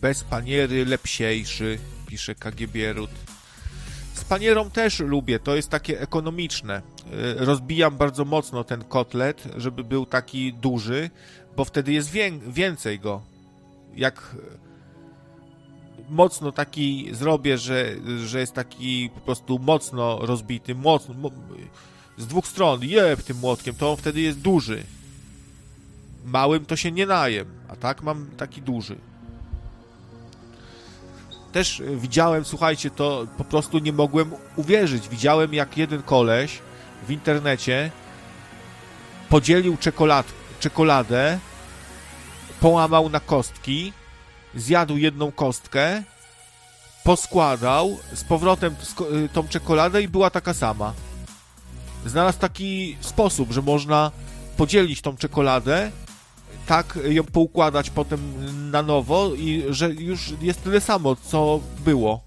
bez paniery lepsiejszy, pisze KGB Rut. Z panierą też lubię, to jest takie ekonomiczne. Rozbijam bardzo mocno ten kotlet, żeby był taki duży, bo wtedy jest więcej go. Jak mocno taki zrobię, że jest taki po prostu mocno rozbity, z dwóch stron, tym młotkiem, to on wtedy jest duży. Małym to się nie najem, a tak mam taki duży. Też widziałem, słuchajcie, to po prostu nie mogłem uwierzyć. Widziałem, jak jeden koleś w internecie podzielił czekoladę, połamał na kostki, zjadł jedną kostkę, poskładał z powrotem tą czekoladę i była taka sama. Znalazł taki sposób, że można podzielić tą czekoladę, tak ją poukładać potem na nowo i że już jest tyle samo, co było.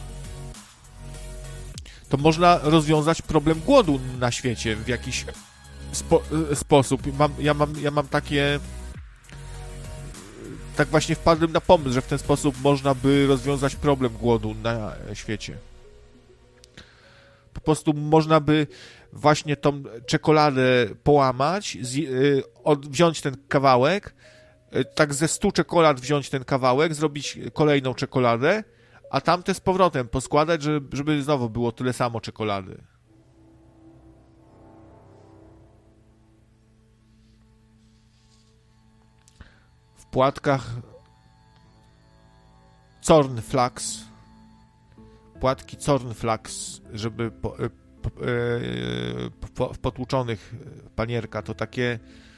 To można rozwiązać problem głodu na świecie w jakiś sposób. Ja mam takie... Tak właśnie wpadłem na pomysł, że w ten sposób można by rozwiązać problem głodu na świecie. Po prostu można by właśnie tą czekoladę połamać, wziąć ten kawałek, tak ze 100 czekolad wziąć ten kawałek, zrobić kolejną czekoladę, a tamte z powrotem poskładać, żeby znowu było tyle samo czekolady. W płatkach płatki cornflakes, żeby w potłuczonych panierka, to takie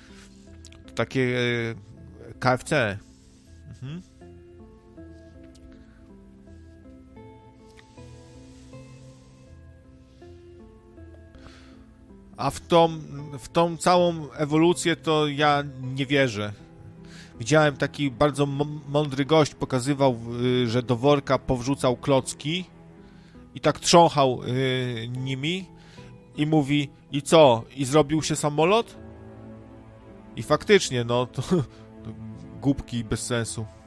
KFC. Mhm. A w tą całą ewolucję to ja nie wierzę. Widziałem taki bardzo mądry gość, pokazywał, że do worka powrzucał klocki i tak trząchał nimi i mówi, i co? I zrobił się samolot? I faktycznie, no to głupki bez sensu.